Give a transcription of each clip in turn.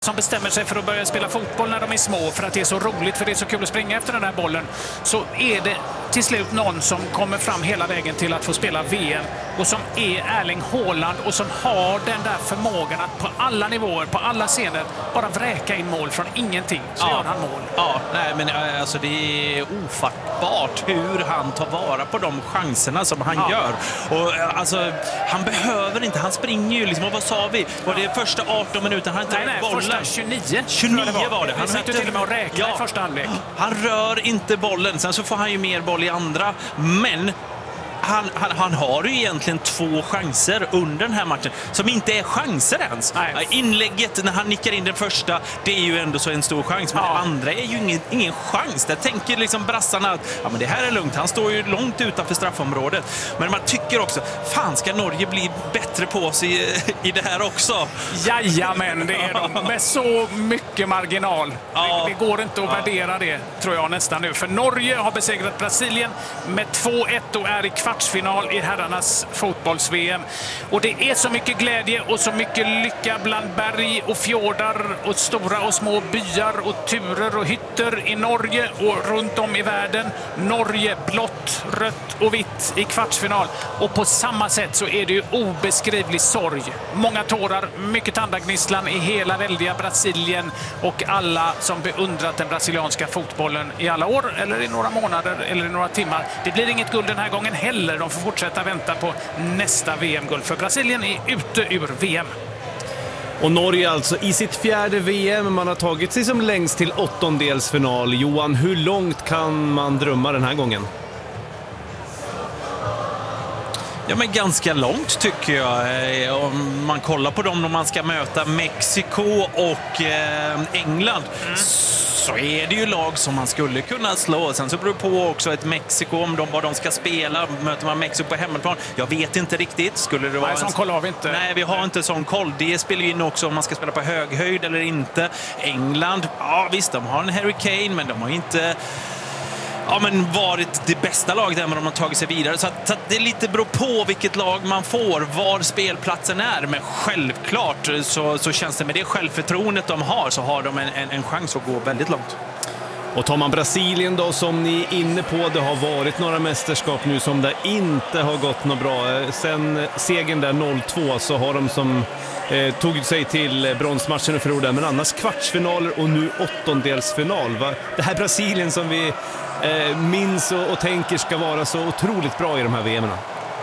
som bestämmer sig för att börja spela fotboll när de är små för att det är så roligt, för det är så kul att springa efter den här bollen, så är det till slut någon som kommer fram hela vägen till att få spela VM och som är Erling Haaland och som har den där förmågan att på alla nivåer, på alla scener bara vräka in mål från ingenting, så gör han mål. Ja, nej, men alltså det är ofattbart hur han tar vara på de chanserna som han gör. Och alltså, han behöver inte, han springer ju liksom, och vad sa vi? Var det första 18 minuter han inte bollen? Första 29 var det. Han satt ju till och med och räknade i första halvlek. Han rör inte bollen. Sen så får han ju mer boll i andra. Men han har ju egentligen 2 chanser under den här matchen som inte är chanser ens. Nej. Inlägget när han nickar in den första, det är ju ändå så en stor chans. Men det andra är ju ingen chans. Där tänker liksom brassarna att men det här är lugnt. Han står ju långt utanför straffområdet. Men man tycker också, fan, ska Norge bli bättre på sig i det här också? Jajamän, det är de. Med så mycket marginal. Det går inte att värdera det, tror jag nästan nu. För Norge har besegrat Brasilien med 2-1 och är i kvartsfinal i herrarnas fotbolls-VM. Och det är så mycket glädje och så mycket lycka bland berg och fjordar och stora och små byar och turer och hytter i Norge och runt om i världen. Norge blått, rött och vitt i kvartsfinal. Och på samma sätt så är det ju obeskrivlig sorg. Många tårar, mycket tandagnisslan i hela väldiga Brasilien och alla som beundrat den brasilianska fotbollen i alla år eller i några månader eller i några timmar. Det blir inget guld den här gången heller. De får fortsätta vänta på nästa VM-guld, för Brasilien är ute ur VM. Och Norge alltså i sitt 4:e VM. Man har tagit sig som längst till 8-delsfinal. Johan, hur långt kan man drömma den här gången? Ja, men ganska långt tycker jag. Om man kollar på dem när man ska möta Mexiko och England, så är det ju lag som man skulle kunna slå. Sen så beror det på också ett Mexiko, om vad de ska spela. Möter man Mexiko på hemmaplan? Jag vet inte riktigt. Skulle det vara sån koll har vi inte. Nej, vi har inte sån koll. Det spelar ju in också om man ska spela på hög höjd eller inte. England, ja visst, de har en Harry Kane, men de har inte varit det bästa laget där, men de har tagit sig vidare. Så att det lite beror på vilket lag man får, var spelplatsen är. Men självklart så känns det, med det självförtroendet de har, så har de en chans att gå väldigt långt. Och tar man Brasilien då, som ni är inne på, det har varit några mästerskap nu som det inte har gått något bra. Sen segern där 0-2 så har de som tog sig till bronsmatchen och förlorade, men annars kvartsfinaler och nu 8-delsfinal. Det här Brasilien som vi minns och tänker ska vara så otroligt bra i de här VM:erna.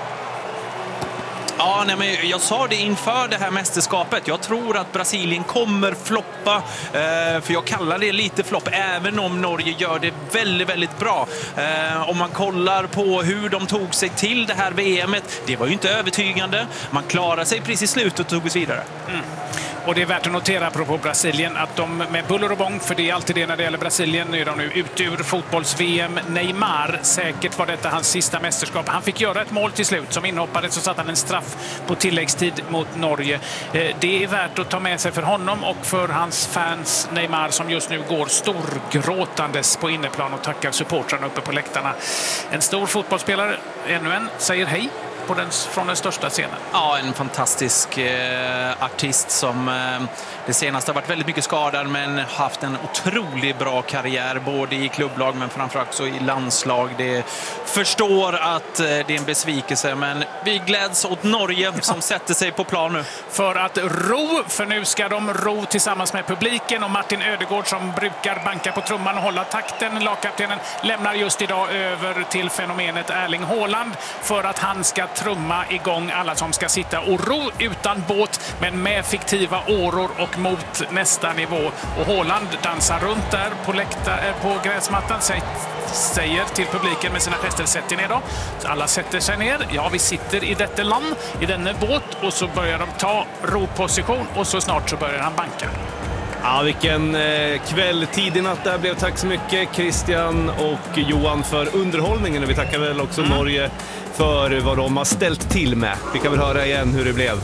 Ja, nej, men jag sa det inför det här mästerskapet. Jag tror att Brasilien kommer floppa, för jag kallar det lite flopp, även om Norge gör det väldigt, väldigt bra. Om man kollar på hur de tog sig till det här VMet, det var ju inte övertygande. Man klarade sig precis i slutet och tog sig vidare. Och det är värt att notera apropå Brasilien att de med buller och bång, för det är alltid det när det gäller Brasilien, nu är de nu ut ur fotbolls-VM. Neymar, säkert var detta hans sista mästerskap. Han fick göra ett mål till slut. Som inhoppare så satt han en straff på tilläggstid mot Norge. Det är värt att ta med sig för honom och för hans fans, Neymar, som just nu går storgråtandes på inneplan och tackar supportrarna uppe på läktarna. En stor fotbollsspelare, ännu en, säger hej från den största scenen. Ja, en fantastisk artist som det senaste har varit väldigt mycket skadad, men haft en otroligt bra karriär både i klubblag men framförallt också i landslag. Det förstår att det är en besvikelse, men vi gläds åt Norge som sätter sig på plan nu. För att ro, för nu ska de ro tillsammans med publiken, och Martin Ödegård som brukar banka på trumman och hålla takten, lagkaptenen, lämnar just idag över till fenomenet Erling Haaland för att han ska trumma igång alla som ska sitta och ro utan båt, men med fiktiva åror och mot nästa nivå. Och Haaland dansar runt där på gräsmattan, säger till publiken med sina gester: sätt er ner då. Så alla sätter sig ner. Ja, vi sitter i detta land, i denna båt, och så börjar de ta roposition och så snart så börjar han banka. Ja, vilken kväll, tidig natt där blev. Tack så mycket Christian och Johan för underhållningen, och vi tackar väl också Norge för vad de har ställt till med. Vi kan väl höra igen hur det blev.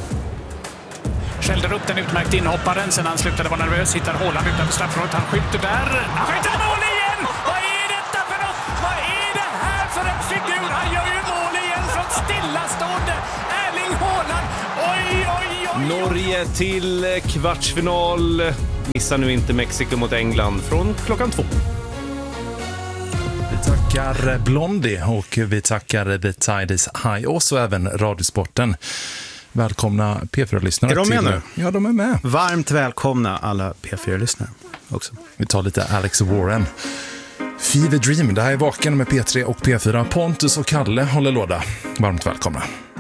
Skällde upp den utmärkt inhopparen, sen han slutade vara nervös, hittar Haaland utanför straffområdet. Han skjuter där. Han skjuter mål igen! Vad är detta för något? Vad är det här för en figur? Han gör ju mål igen från stillastående. Erling Haaland. Oj, oj, oj. Norge till kvartsfinal. Missa nu inte Mexiko mot England från klockan 2. Vi tackar Blondie och vi tackar The Tide is High och så även Radiosporten. Välkomna P4-lyssnare. Är de med nu? Ja, de är med. Varmt välkomna alla P4-lyssnare också. Vi tar lite Alex Warren. Fever Dream, det här är Vaken med P3 och P4. Pontus och Kalle håller låda. Varmt välkomna.